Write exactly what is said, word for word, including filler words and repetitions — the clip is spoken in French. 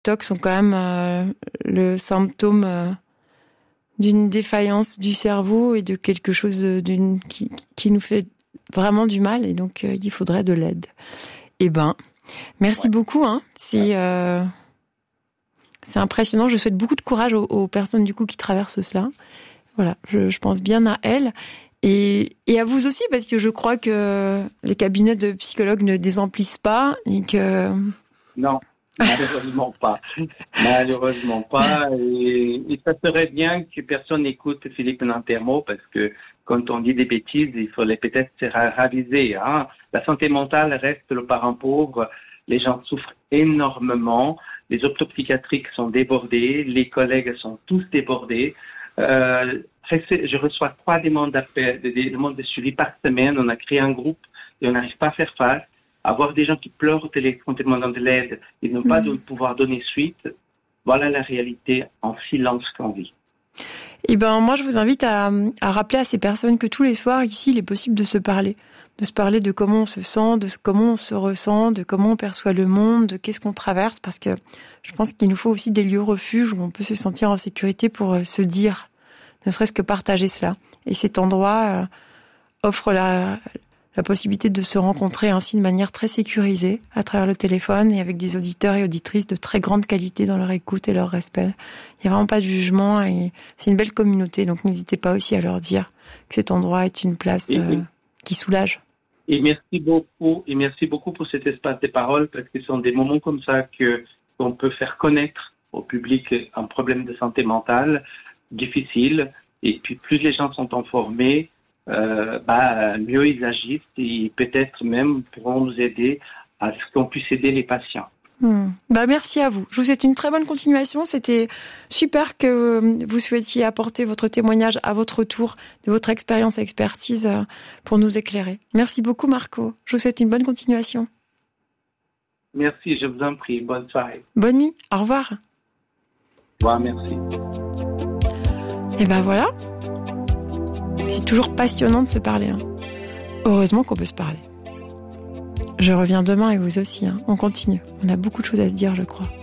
tocs sont quand même euh, le symptôme euh, d'une défaillance du cerveau et de quelque chose d'une, qui, qui nous fait vraiment du mal. Et donc, euh, il faudrait de l'aide. Eh ben, merci ouais. beaucoup. Hein. C'est, euh, c'est impressionnant. Je souhaite beaucoup de courage aux, aux personnes du coup qui traversent cela. Voilà, je, je pense bien à elles. Et, et à vous aussi, parce que je crois que les cabinets de psychologues ne désemplissent pas et que... Non, malheureusement pas. Malheureusement pas. Et, et ça serait bien que personne n'écoute Philippe Nantermo, parce que quand on dit des bêtises, il fallait peut-être se raviser. Hein. La santé mentale reste le parent pauvre. Les gens souffrent énormément. Les hôpitaux psychiatriques sont débordés. Les collègues sont tous débordés. Euh, je reçois trois demandes d'appel, des demandes de suivi par semaine. On a créé un groupe et on n'arrive pas à faire face. Avoir des gens qui pleurent au téléphone demandant de l'aide et ne pas mmh. pouvoir donner suite. Voilà la réalité en silence qu'on vit. Eh ben, moi, je vous invite à, à rappeler à ces personnes que tous les soirs, ici, il est possible de se parler. De se parler de comment on se sent, de comment on se ressent, de comment on perçoit le monde, de qu'est-ce qu'on traverse, parce que je pense qu'il nous faut aussi des lieux refuges où on peut se sentir en sécurité pour euh, se dire, ne serait-ce que partager cela. Et cet endroit euh, offre la, la possibilité de se rencontrer ainsi de manière très sécurisée à travers le téléphone et avec des auditeurs et auditrices de très grande qualité dans leur écoute et leur respect. Il n'y a vraiment pas de jugement et c'est une belle communauté, donc n'hésitez pas aussi à leur dire que cet endroit est une place euh, qui soulage. Et merci beaucoup, et merci beaucoup pour cet espace de parole, parce que ce sont des moments comme ça que qu'on peut faire connaître au public un problème de santé mentale difficile. Et puis plus les gens sont informés, euh, bah mieux ils agissent et peut-être même pourront nous aider à ce qu'on puisse aider les patients. Hmm. Bah merci à vous. Je vous souhaite une très bonne continuation. C'était super que vous souhaitiez apporter votre témoignage à votre tour de votre expérience et expertise pour nous éclairer. Merci beaucoup Marco. Je vous souhaite une bonne continuation. Merci, je vous en prie. Bonne soirée. Bonne nuit. Au revoir. Au revoir, merci. Et ben voilà. C'est toujours passionnant de se parler. Hein. Heureusement qu'on peut se parler. Je reviens demain et vous aussi. Hein. On continue. On a beaucoup de choses à se dire, je crois.